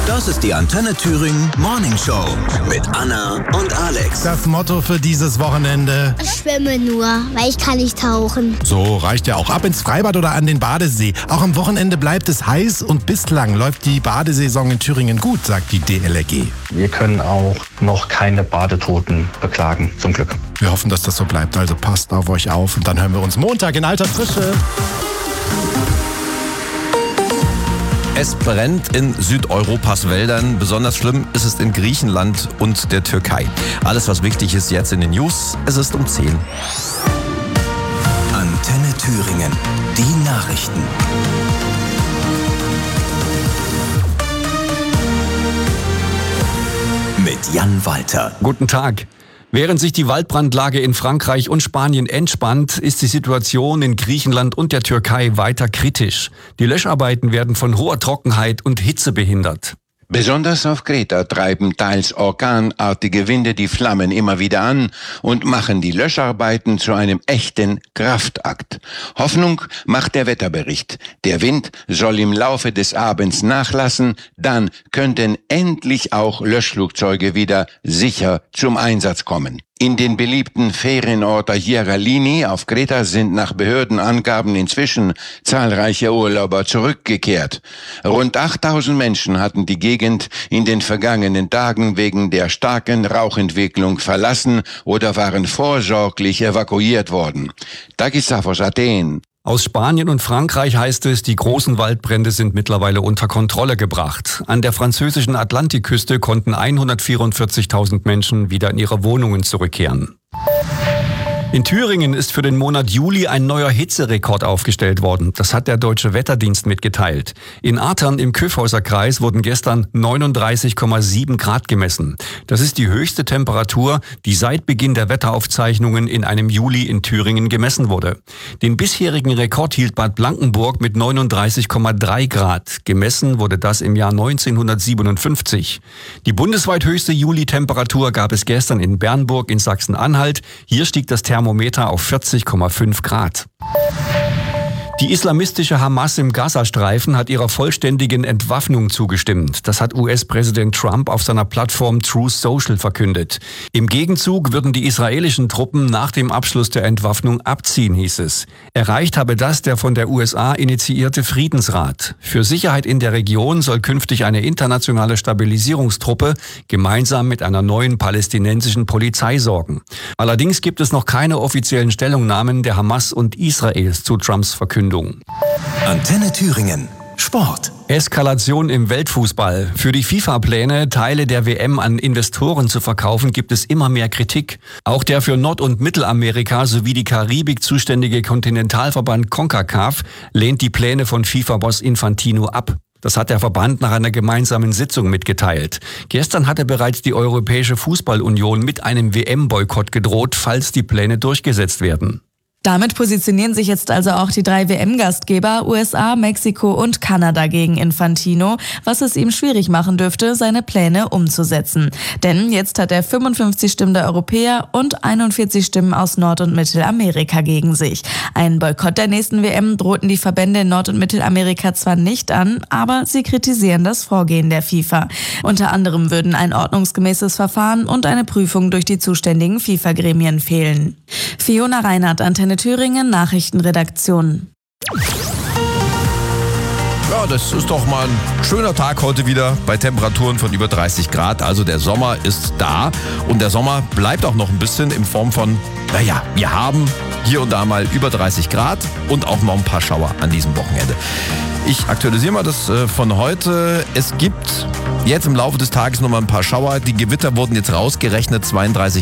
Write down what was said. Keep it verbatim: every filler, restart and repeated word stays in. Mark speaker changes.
Speaker 1: Das ist die Antenne Thüringen Morning Show mit Anna und Alex.
Speaker 2: Das Motto für dieses Wochenende:
Speaker 3: Ich schwimme nur, weil ich kann nicht tauchen.
Speaker 2: So reicht ja auch. Ab ins Freibad oder an den Badesee. Auch am Wochenende bleibt es heiß und bislang läuft die Badesaison in Thüringen gut, sagt die D L R G.
Speaker 4: Wir können auch noch keine Badetoten beklagen, zum Glück.
Speaker 2: Wir hoffen, dass das so bleibt, also passt auf euch auf und dann hören wir uns Montag in alter Frische.
Speaker 5: Es brennt in Südeuropas Wäldern. Besonders schlimm ist es in Griechenland und der Türkei. Alles, was wichtig ist, jetzt in den News. Es ist um zehn.
Speaker 1: Antenne Thüringen. Die Nachrichten. Mit Jan Walter.
Speaker 6: Guten Tag. Während sich die Waldbrandlage in Frankreich und Spanien entspannt, ist die Situation in Griechenland und der Türkei weiter kritisch. Die Löscharbeiten werden von hoher Trockenheit und Hitze behindert.
Speaker 7: Besonders auf Kreta treiben teils orkanartige Winde die Flammen immer wieder an und machen die Löscharbeiten zu einem echten Kraftakt. Hoffnung macht der Wetterbericht. Der Wind soll im Laufe des Abends nachlassen, dann könnten endlich auch Löschflugzeuge wieder sicher zum Einsatz kommen. In den beliebten Ferienort Hieralini auf Kreta sind nach Behördenangaben inzwischen zahlreiche Urlauber zurückgekehrt. Rund achttausend Menschen hatten die Gegend in den vergangenen Tagen wegen der starken Rauchentwicklung verlassen oder waren vorsorglich evakuiert worden. Tagisafos Athen.
Speaker 6: Aus Spanien und Frankreich heißt es, die großen Waldbrände sind mittlerweile unter Kontrolle gebracht. An der französischen Atlantikküste konnten hundertvierundvierzigtausend Menschen wieder in ihre Wohnungen zurückkehren. In Thüringen ist für den Monat Juli ein neuer Hitzerekord aufgestellt worden. Das hat der Deutsche Wetterdienst mitgeteilt. In Athern im Kyffhäuser Kreis wurden gestern neununddreißig Komma sieben Grad gemessen. Das ist die höchste Temperatur, die seit Beginn der Wetteraufzeichnungen in einem Juli in Thüringen gemessen wurde. Den bisherigen Rekord hielt Bad Blankenburg mit neununddreißig Komma drei Grad. Gemessen wurde das im Jahr neunzehnhundertsiebenundfünfzig. Die bundesweit höchste Juli-Temperatur gab es gestern in Bernburg in Sachsen-Anhalt. Hier stieg das Thermometer auf vierzig Komma fünf Grad. Die islamistische Hamas im Gazastreifen hat ihrer vollständigen Entwaffnung zugestimmt. Das hat U S-Präsident Trump auf seiner Plattform Truth Social verkündet. Im Gegenzug würden die israelischen Truppen nach dem Abschluss der Entwaffnung abziehen, hieß es. Erreicht habe das der von der U S A initiierte Friedensrat. Für Sicherheit in der Region soll künftig eine internationale Stabilisierungstruppe gemeinsam mit einer neuen palästinensischen Polizei sorgen. Allerdings gibt es noch keine offiziellen Stellungnahmen der Hamas und Israels zu Trumps Verkündung.
Speaker 1: Antenne Thüringen. Sport.
Speaker 6: Eskalation im Weltfußball. Für die FIFA-Pläne, Teile der W M an Investoren zu verkaufen, gibt es immer mehr Kritik. Auch der für Nord- und Mittelamerika sowie die Karibik zuständige Kontinentalverband CONCACAF lehnt die Pläne von FIFA-Boss Infantino ab. Das hat der Verband nach einer gemeinsamen Sitzung mitgeteilt. Gestern hatte bereits die Europäische Fußballunion mit einem W M-Boykott gedroht, falls die Pläne durchgesetzt werden.
Speaker 8: Damit positionieren sich jetzt also auch die drei W M-Gastgeber U S A, Mexiko und Kanada gegen Infantino, was es ihm schwierig machen dürfte, seine Pläne umzusetzen. Denn jetzt hat er fünfundfünfzig Stimmen der Europäer und einundvierzig Stimmen aus Nord- und Mittelamerika gegen sich. Einen Boykott der nächsten W M drohten die Verbände in Nord- und Mittelamerika zwar nicht an, aber sie kritisieren das Vorgehen der FIFA. Unter anderem würden ein ordnungsgemäßes Verfahren und eine Prüfung durch die zuständigen FIFA-Gremien fehlen. Fiona Reinhardt, Antenne Thüringen, Nachrichtenredaktion.
Speaker 5: Ja, das ist doch mal ein schöner Tag heute wieder bei Temperaturen von über dreißig Grad. Also der Sommer ist da und der Sommer bleibt auch noch ein bisschen in Form von, naja, wir haben hier und da mal über dreißig Grad und auch noch ein paar Schauer an diesem Wochenende. Ich aktualisiere mal das äh, von heute. Es gibt jetzt im Laufe des Tages noch mal ein paar Schauer. Die Gewitter wurden jetzt rausgerechnet, zweiunddreißig